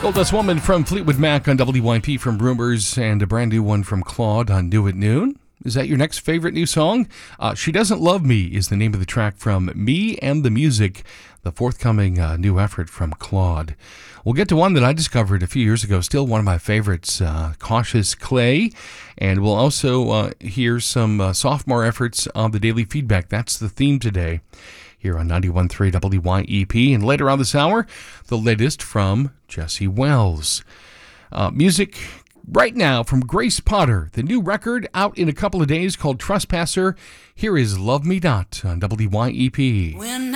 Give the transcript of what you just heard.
Goldust Woman from Fleetwood Mac on WYP from Rumors, and a brand new one from Claude on New at Noon. Is that your next favorite new song? She Doesn't Love Me is the name of the track from Me and the Music, the forthcoming new effort from Claude. We'll get to one that I discovered a few years ago, still one of my favorites, Cautious Clay. And we'll also hear some sophomore efforts on the Daily Feedback. That's the theme today here on 91.3 WYEP. And later on this hour, the latest from Jesse Wells. Music right now from Grace Potter, the new record out in a couple of days called Trespasser. Here is Love Me Not on WYEP.